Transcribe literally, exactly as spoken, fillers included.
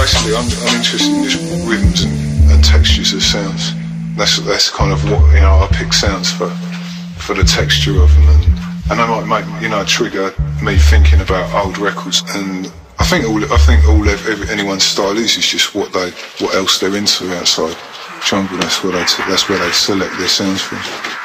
basically, I'm, I'm interested in just rhythms and, and textures of sounds. That's that's kind of what, you know, I pick sounds for for the texture of them, and, and they might make, you know, trigger me thinking about old records. And I think all I think all every, anyone's style is is just what they what else they're into outside jungle. That's where they that's where they select their sounds from.